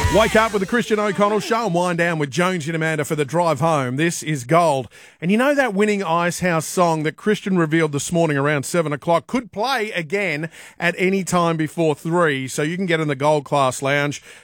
Wake up with the Christian O'Connell Show and wind down with Jonesy and Amanda for the drive home. This is Gold. And you know that winning Icehouse song that Christian revealed this morning around 7 o'clock could play again at any time before 3. So you can get in the Gold Class Lounge